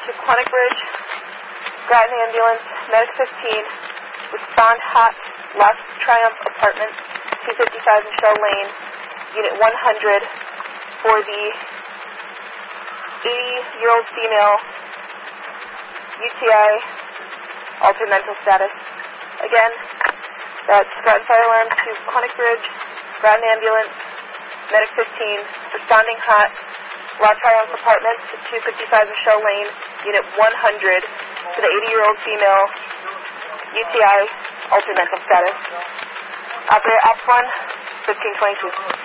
to Quantic Bridge, Grattan Ambulance, Medic 15, respond hot, Lost Triumph Apartments, 255 Michelle Lane, Unit 100, for the 80-year-old female, UTI, altered mental status. Again, that's Grattan Fire Alarm to Quantic Bridge, Grattan Ambulance, Medic 15, responding hot, Lost Triumph Apartments, 255 Michelle Lane, Unit 100, for the 80-year-old female, UTI, altered mental status. Operator Ops 1, 1522.